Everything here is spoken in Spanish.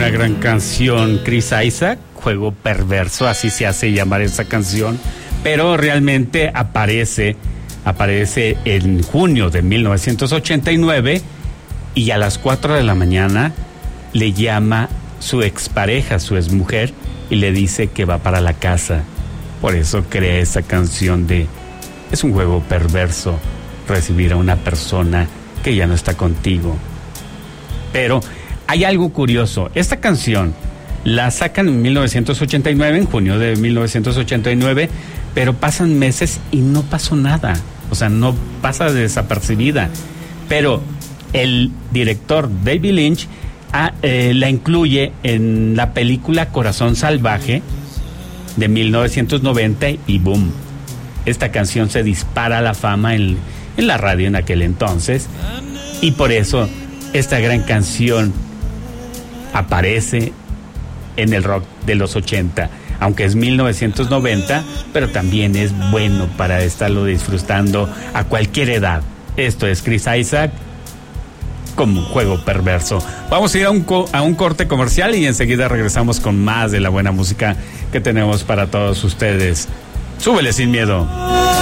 una gran canción, Chris Isaak, Juego Perverso, así se hace llamar esa canción, pero realmente aparece en junio de 1989 y a las 4 de la mañana le llama su expareja, su exmujer, y le dice que va para la casa. Por eso crea esa canción de es un juego perverso recibir a una persona que ya no está contigo. Pero hay algo curioso. Esta canción la sacan en 1989, en junio de 1989, pero pasan meses y no pasó nada. O sea, no pasa desapercibida. Pero el director David Lynch la incluye en la película Corazón Salvaje de 1990 y boom, esta canción se dispara a la fama en la radio en aquel entonces, y por eso esta gran canción aparece en el rock de los 80, aunque es 1990, pero también es bueno para estarlo disfrutando a cualquier edad. Esto es Chris Isaak como Juego Perverso. Vamos a ir a un corte comercial y enseguida regresamos con más de la buena música que tenemos para todos ustedes. Súbele sin miedo.